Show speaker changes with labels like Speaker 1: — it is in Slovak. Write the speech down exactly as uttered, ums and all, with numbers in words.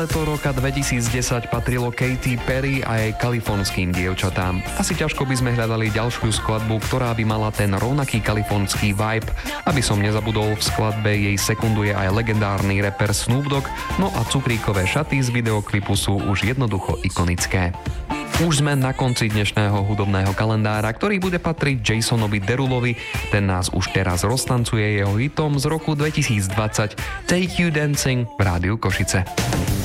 Speaker 1: leto roka dvetisícdesať patrilo Katy Perry a jej kalifornským dievčatám. Asi ťažko by sme hľadali ďalšiu skladbu, ktorá by mala ten rovnaký kalifornský vibe. Aby som nezabudol, v skladbe jej sekunduje aj legendárny rapper Snoop Dogg, no a cukríkové šaty z videoklipu sú už jednoducho ikonické. Už sme na konci dnešného hudobného kalendára, ktorý bude patriť Jasonovi Derulovi. Ten nás už teraz roztancuje jeho hitom z roku dvetisícdvadsať Take You Dancing v Rádiu Košice.